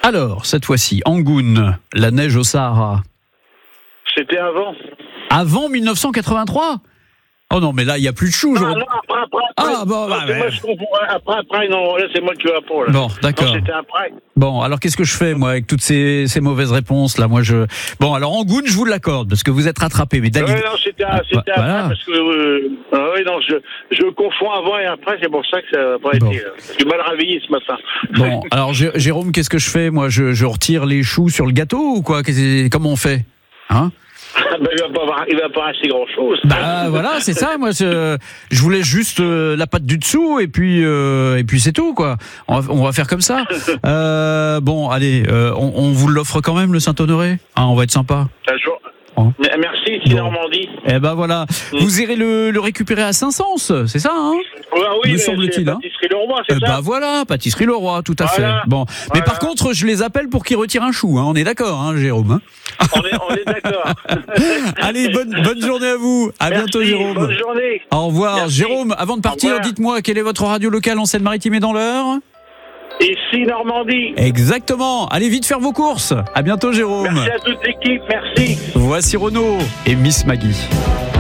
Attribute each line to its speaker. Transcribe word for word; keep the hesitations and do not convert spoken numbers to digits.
Speaker 1: Alors, cette fois-ci, Angoun, la neige au Sahara.
Speaker 2: C'était avant.
Speaker 1: Avant mille neuf cent quatre-vingt-trois ? Oh non, mais là, il n'y a plus de choux.
Speaker 2: Ah,
Speaker 1: je...
Speaker 2: non, après, après, après.
Speaker 1: Ah, bon,
Speaker 2: non,
Speaker 1: bah,
Speaker 2: c'est
Speaker 1: ouais.
Speaker 2: moi, je comprends. Après, après, non, là, c'est moi qui vas pas, là.
Speaker 1: Bon, d'accord.
Speaker 2: Non, c'était après.
Speaker 1: Bon, alors qu'est-ce que je fais, moi, avec toutes ces, ces mauvaises réponses, là, moi, je... Bon, alors, Angoun, je vous l'accorde, parce que vous êtes rattrapé, mais David...
Speaker 2: Ouais, non, c'était,
Speaker 1: Ah,
Speaker 2: c'était
Speaker 1: voilà.
Speaker 2: après, parce que, euh, ah, oui, non, je, je confonds avant et après, c'est pour ça que ça n'a pas
Speaker 1: Bon.
Speaker 2: été, là. Je suis mal réveillé ce matin.
Speaker 1: Bon, alors, Jé- Jérôme, qu'est-ce que je fais, moi, je, je retire les choux sur le gâteau, ou quoi? Qu'est-ce- Comment on fait? Hein?
Speaker 2: Ben, il va pas avoir, il va pas rester grand chose.
Speaker 1: Bah voilà, c'est ça. Moi, je, je voulais juste euh, la pâte du dessous et puis euh, et puis c'est tout quoi. On va, on va faire comme ça. Euh, bon, allez, euh, on, on vous l'offre quand même le Saint-Honoré. Hein, on va être sympa.
Speaker 2: Un jour.
Speaker 1: Oh.
Speaker 2: Merci, c'est
Speaker 1: Bon.
Speaker 2: Normandie.
Speaker 1: Eh ben voilà,
Speaker 2: Mm.
Speaker 1: vous irez le, le récupérer à Saint-Saëns, c'est ça, hein?
Speaker 2: Ouais, oui,
Speaker 1: Me
Speaker 2: mais
Speaker 1: semble-t-il,
Speaker 2: c'est
Speaker 1: hein.
Speaker 2: Pâtisserie Leroy, c'est
Speaker 1: Eh
Speaker 2: ça?
Speaker 1: ben voilà, pâtisserie Leroy, tout à
Speaker 2: Voilà.
Speaker 1: fait. Bon, mais
Speaker 2: Voilà.
Speaker 1: par contre, je les appelle pour qu'ils retirent un chou. Hein. On est d'accord, hein, Jérôme. Hein.
Speaker 2: On est, on est d'accord.
Speaker 1: Allez, bonne bonne journée à vous. À
Speaker 2: Merci,
Speaker 1: bientôt, Jérôme.
Speaker 2: bonne journée.
Speaker 1: Au revoir.
Speaker 2: Merci.
Speaker 1: Jérôme, avant de partir,
Speaker 2: revoir.
Speaker 1: dites-moi, quelle est votre radio locale en Seine-Maritime et dans l'Eure?
Speaker 2: Ici, Normandie.
Speaker 1: Exactement. Allez vite faire vos courses. À bientôt, Jérôme.
Speaker 2: Merci à toute l'équipe, merci.
Speaker 1: Voici Renaud et Miss Maggie.